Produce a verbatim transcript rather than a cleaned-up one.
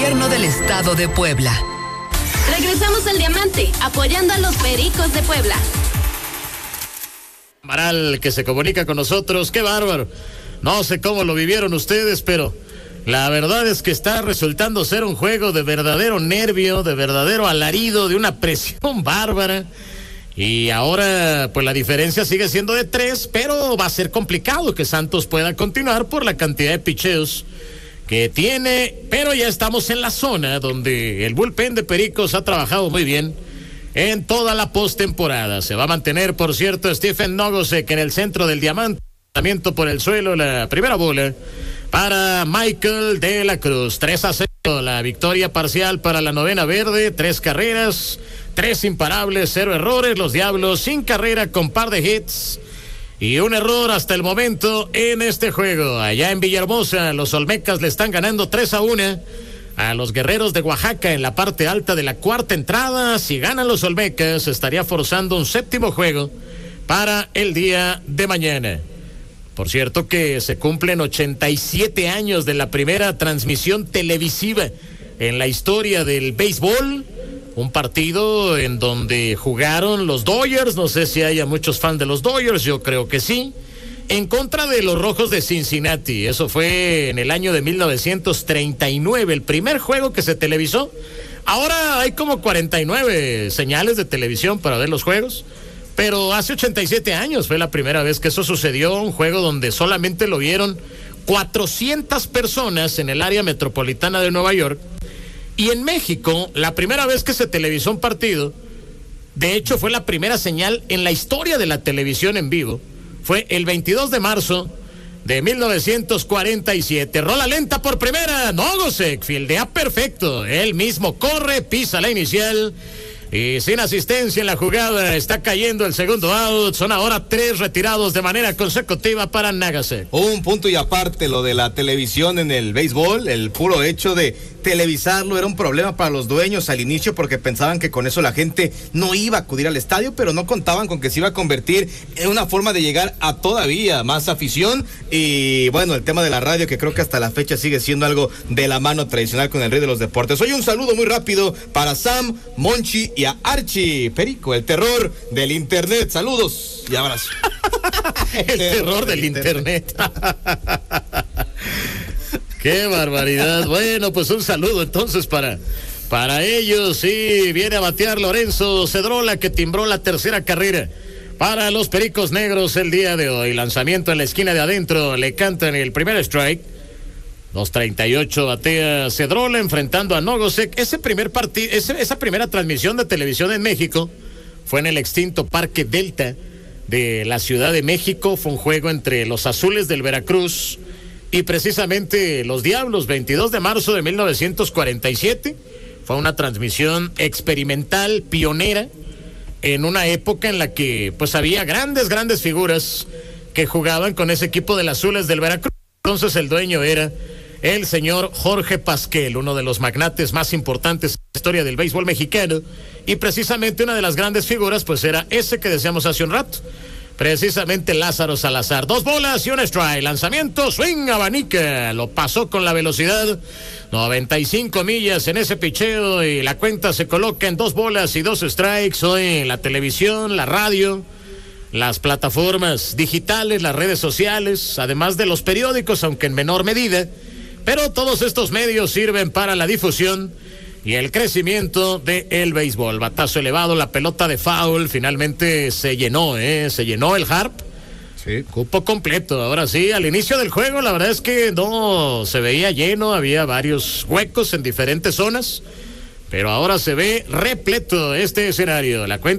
gobierno del estado de Puebla. Regresamos al Diamante, apoyando a los Pericos de Puebla. Amaral, que se comunica con nosotros, qué bárbaro. No sé cómo lo vivieron ustedes, pero la verdad es que está resultando ser un juego de verdadero nervio, de verdadero alarido, de una presión bárbara. Y ahora, pues la diferencia sigue siendo de tres, pero va a ser complicado que Santos pueda continuar por la cantidad de picheos que tiene. Pero ya estamos en la zona donde el bullpen de Pericos ha trabajado muy bien en toda la postemporada. Se va a mantener, por cierto, Stephen Nogosek en el centro del diamante. Lanzamiento por el suelo, la primera bola para Michael de la Cruz. tres a cero, la victoria parcial para la novena verde. Tres carreras, tres imparables, cero errores. Los Diablos sin carrera con par de hits y un error hasta el momento en este juego. Allá en Villahermosa, los Olmecas le están ganando tres a uno a los Guerreros de Oaxaca en la parte alta de la cuarta entrada. Si ganan los Olmecas, estaría forzando un séptimo juego para el día de mañana. Por cierto que se cumplen ochenta y siete años de la primera transmisión televisiva en la historia del béisbol. Un partido en donde jugaron los Dodgers, no sé si haya muchos fans de los Dodgers, yo creo que sí, en contra de los Rojos de Cincinnati. Eso fue en el año de mil novecientos treinta y nueve, el primer juego que se televisó. Ahora hay como cuarenta y nueve señales de televisión para ver los juegos, pero hace ochenta y siete años fue la primera vez que eso sucedió, un juego donde solamente lo vieron cuatrocientas personas en el área metropolitana de Nueva York. Y en México, la primera vez que se televisó un partido, de hecho fue la primera señal en la historia de la televisión en vivo, fue el veintidós de marzo de mil novecientos cuarenta y siete. Rola lenta por primera, Nogosek fildea perfecto, él mismo corre, pisa la inicial y sin asistencia en la jugada está cayendo el segundo out. Son ahora tres retirados de manera consecutiva para Nogosek. Un punto y aparte, lo de la televisión en el béisbol, el puro hecho de televisarlo era un problema para los dueños al inicio porque pensaban que con eso la gente no iba a acudir al estadio, pero no contaban con que se iba a convertir en una forma de llegar a todavía más afición. Y bueno, el tema de la radio, que creo que hasta la fecha sigue siendo algo de la mano tradicional con el rey de los deportes. Hoy un saludo muy rápido para Sam, Monchi y a Archie Perico, el terror del internet. Saludos y abrazos. El terror del internet. ¡Qué barbaridad! Bueno, pues un saludo entonces para, para ellos. Sí, viene a batear Lorenzo Cedrola, que timbró la tercera carrera para los Pericos Negros el día de hoy. Lanzamiento en la esquina de adentro, le cantan el primer strike. dos treinta y ocho batea Cedrola enfrentando a Nogosek. Ese primer partido, ese, esa primera transmisión de televisión en México fue en el extinto Parque Delta de la Ciudad de México. Fue un juego entre los Azules del Veracruz y precisamente los Diablos, veintidós de marzo de mil novecientos cuarenta y siete. Fue una transmisión experimental, pionera, en una época en la que pues había grandes, grandes figuras que jugaban con ese equipo de los Azules del Veracruz. Entonces el dueño era el señor Jorge Pasquel, uno de los magnates más importantes en la historia del béisbol mexicano, y precisamente una de las grandes figuras pues era ese que decíamos hace un rato, precisamente Lázaro Salazar. Dos bolas y un strike, lanzamiento, swing, abanica, lo pasó con la velocidad, noventa y cinco millas en ese picheo, y la cuenta se coloca en dos bolas y dos strikes. Hoy en la televisión, la radio, las plataformas digitales, las redes sociales, además de los periódicos, aunque en menor medida, pero todos estos medios sirven para la difusión y el crecimiento del béisbol. Batazo elevado, la pelota de foul, finalmente se llenó, ¿eh? Se llenó el Harp. Sí. Cupo completo. Ahora sí, al inicio del juego, la verdad es que no se veía lleno, había varios huecos en diferentes zonas, pero ahora se ve repleto este escenario. La cuenta